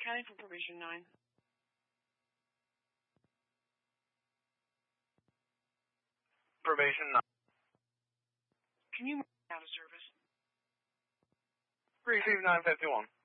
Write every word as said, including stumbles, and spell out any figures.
County for probation nine. Probation nine. Can you mark out of service? Receive nine fifty-one.